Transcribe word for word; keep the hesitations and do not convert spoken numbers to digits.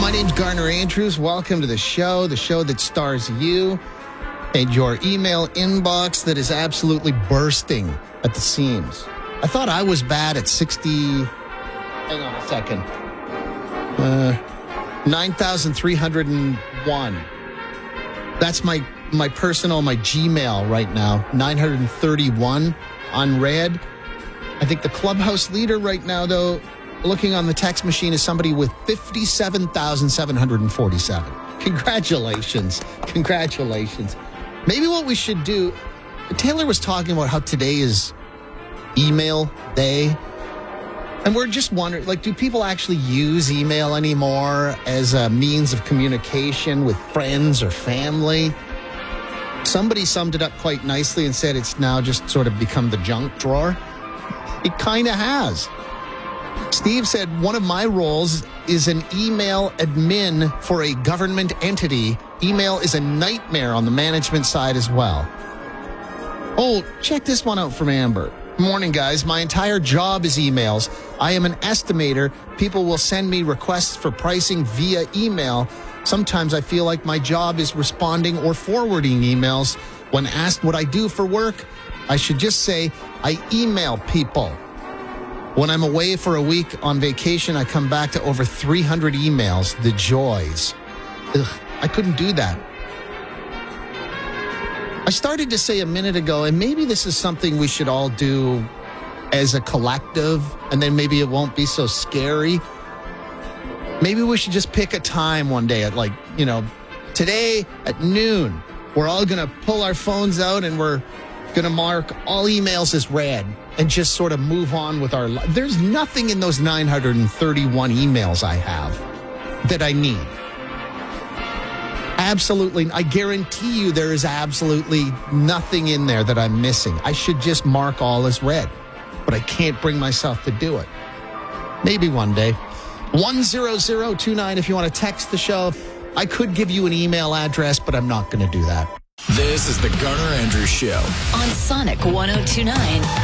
My name's Garner Andrews. Welcome to the show, the show that stars you and your email inbox that is absolutely bursting at the seams. I thought I was bad at sixty, hang on a second, uh, nine thousand three hundred one. That's my, my personal, my Gmail right now, nine hundred thirty-one unread. I think the clubhouse leader right now, though, looking on the text machine, is somebody with fifty-seven thousand seven hundred forty-seven. Congratulations. Congratulations. Maybe what we should do, Taylor was talking about how today is email day. And we're just wondering, like, do people actually use email anymore as a means of communication with friends or family? Somebody summed it up quite nicely and said it's now just sort of become the junk drawer. It kind of has. Steve said, one of my roles is an email admin for a government entity. Email is a nightmare on the management side as well. Oh, check this one out from Amber. Morning, guys. My entire job is emails. I am an estimator. People will send me requests for pricing via email. Sometimes I feel like my job is responding or forwarding emails. When asked what I do for work, I should just say I email people. When I'm away for a week on vacation, I come back to over three hundred emails. The joys. Ugh, I couldn't do that. I started to say a minute ago, and maybe this is something we should all do as a collective, and then maybe it won't be so scary. Maybe we should just pick a time one day at, like, you know, today at noon, we're all going to pull our phones out and we're going to mark all emails as read and just sort of move on with our life. There's nothing in those nine hundred thirty-one emails I have that I need. Absolutely. I guarantee you there is absolutely nothing in there that I'm missing. I should just mark all as read, but I can't bring myself to do it. Maybe one day. one zero zero two nine if you want to text the show. I could give you an email address, but I'm not going to do that. This is the Garner Andrews Show on Sonic one oh two point nine.